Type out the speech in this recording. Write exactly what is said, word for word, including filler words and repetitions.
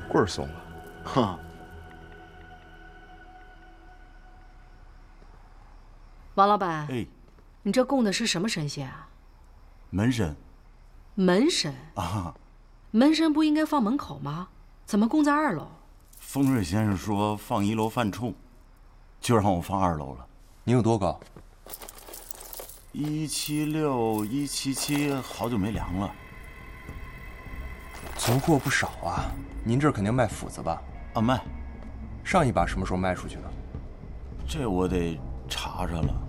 棍儿松了。 哼。 王老板， 哎， 你这供的是什么神仙啊？ 门神。 门神啊。 门神不应该放门口吗？怎么供在二楼？ 风水先生说放一楼犯冲，就让我放二楼了。 你有多高？ 一七六一七七，好久没量了。 存货不少啊，您这儿肯定卖斧子吧？ 啊，卖。 上一把什么时候卖出去的？ 这我得查查了。